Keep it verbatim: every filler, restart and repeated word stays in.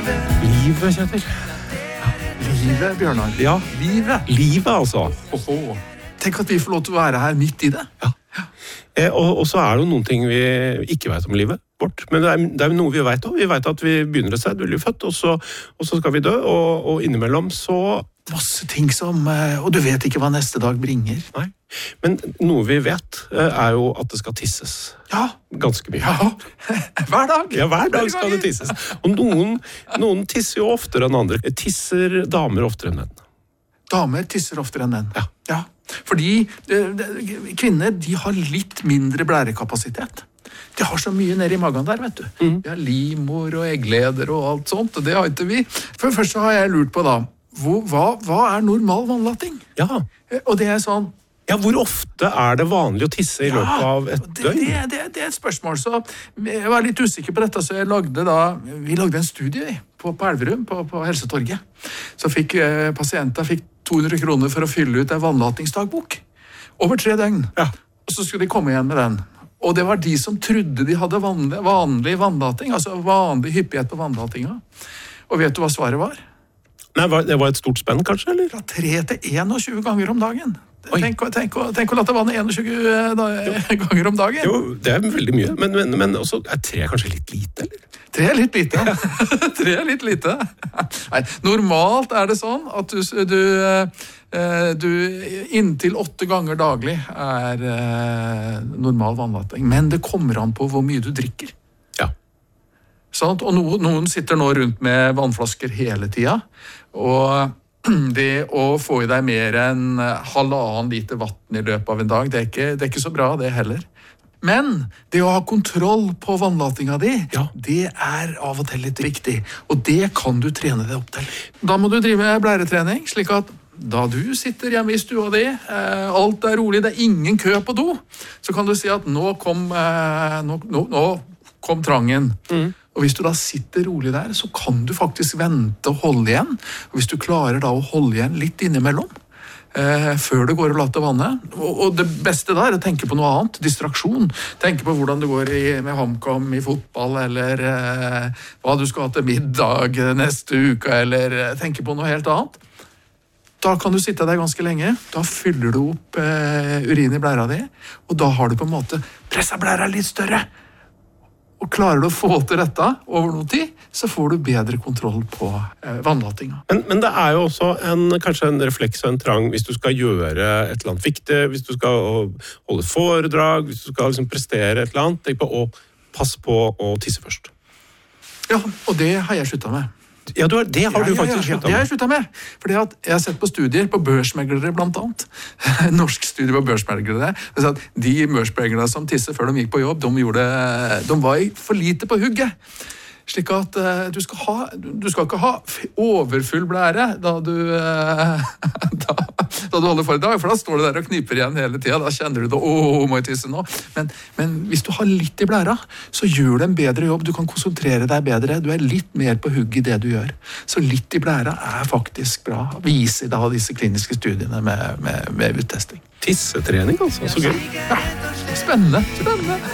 Livet, Kjetil. Livet, Bjørnar. Ja, Livet. livet altså. Oho. Tenk at vi får lov til å være her midt i det. Ja. Eh, og, og så er det jo noen ting vi ikke vet om livet vårt. Men det er, det er jo noe vi vet om. Vi vet at vi begynner et sted, vi blir født, og så, og så skal vi dø. Og, og innimellom så... Masse ting som... Og du vet ikke hva neste dag bringer. Nei. Men noe vi vet er jo at det skal tisses. Ja. Ganske mye. Ja. Hver dag. Ja, hver dag skal det tisses. Og noen, noen tisser jo oftere enn andre. Tisser damer oftere enn menn. Damer tisser oftere enn menn. Ja. Ja. Fordi eh, kvinner, de har litt mindre blærekapasitet. De har så mye nede i magen der, vet du. Mm. De har livmor og eggleder og alt sånt, og det har ikke vi. For først så har jeg lurt på da, hvor, hva, hva er normal vannlating? Ja. Og det er sånn... Ja, hvor ofte er det vanlig å tisse i løpet av et det, døgn? Det, det, det er et spørsmål, så jeg var litt usikker på dette, så jeg lagde da, vi lagde en studie på, på Elverum, på, på Helsetorget. Så fikk eh, pasienter fikk to hundre kroner for å fylle ut en vannlatingsdagbok. Over tre døgn. Ja. Og så skulle de komme igjen med den. Og det var de som trodde de hadde vanlig, vanlig vannlating, altså vanlig hyppighet på vannlatinga. Og vet du hva svaret var? Nei, det var et stort spenn, kanskje, eller? Fra tre til enogtjue ganger om dagen. Tenk, tenk, tenk å la det vanne enogtjue ganger om dagen. Jo, det er veldig mye. Men, men, men også, er tre kanskje litt lite, eller? Tre er litt lite. Tre er litt lite. Nei, normalt er det sånn at du, du, du inntil åtte ganger daglig er normal vannlating. Men det kommer an på hvor mye du drikker. Ja. Sånn, og noen, noen sitter nå rundt med vannflasker hele tida, og det å få i deg mer enn halvannen liter vatten i løpet av en dag, det er ikke, det er ikke så bra det heller. Men det å ha kontroll på vannlatinga di, ja. Det er av og til litt viktig. Og det kan du trene deg opp til. Da må du drive blæretrening, slik at da du sitter hjemme i stua di, alt er rolig, det er ingen kø på do, så kan du si at nå kom, nå, nå, nå kom trangen. Mm. Og hvis du da sitter rolig der, så kan du faktisk vente og holde igjen. Og hvis du klarer da å holde igjen litt innimellom, eh, før det går og later vannet. Og, og det beste da er å tenke på noe annet, distraksjon. Tenke på hvordan det går i, med HamKam i fotball, eller eh, hva du skal ha til middag neste uke, eller eh, tenke på noe helt annet. Da kan du sitte der ganske lenge, da fyller du opp eh, urin i blæra di, og da har du på en måte presset blæra litt større. Og klarer du å få til dette over noen tid, så får du bedre kontroll på eh, vannlatinga. Men, men det er jo også en, kanskje en refleks og en trang hvis du skal gjøre et eller annet viktig, hvis du skal holde foredrag, hvis du skal liksom prestere et eller annet, tenk på å passe på å tisse først. Ja, og det har jeg sluttet med. Ja, du har, det har ja, du ja, faktisk ja, ja, sluttet med. Det har jeg sluttet med. Fordi at jeg har sett på studier på børsmeglere blant annet. Norsk studie på børsmeglere. Det at de børsmeglere som tisser før de gikk på jobb, de, gjorde, de var for lite på hugget. Slik at uh, du, skal ha, du skal ikke ha overfull blære da du, uh, da, da du holder foredrag, for da står du der og kniper igjen hele tiden. Da kjenner du det, åh, må jeg tisse nå. Men, men hvis du har litt i blæra, så gjør det en bedre jobb. Du kan konsentrere deg bedre. Du er litt mer på hugg i det du gjør. Så litt i blæra er faktisk bra. Viser da disse kliniske studiene med, med, med uttesting. Tissetrening, altså. Så gøy. Ja, spennende. Spennende.